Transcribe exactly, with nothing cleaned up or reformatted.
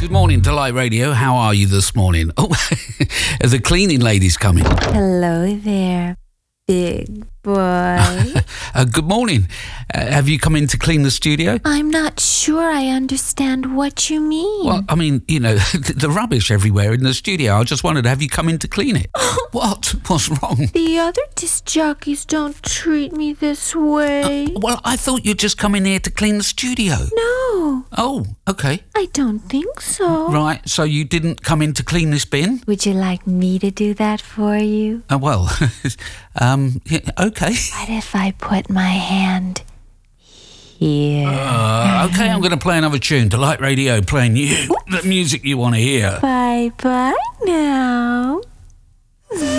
Good morning, Delight Radio. How are you this morning? Oh, the cleaning lady's coming. Hello there, big boy. uh, good morning. Uh, have you come in to clean the studio? I'm not sure I understand what you mean. Well, I mean, you know, the rubbish everywhere in the studio. I just wondered, have you come in to clean it? What? What's wrong? The other disc jockeys don't treat me this way. Uh, well, I thought you'd just come in here to clean the studio. No. Oh, okay. I don't think so. Right, so you didn't come in to clean this bin? Would you like me to do that for you? Uh, well, um, yeah, okay. What if I put my hand here? Uh, okay, I'm going to play another tune. Delight Radio playing you, the music you want to hear. Bye-bye now.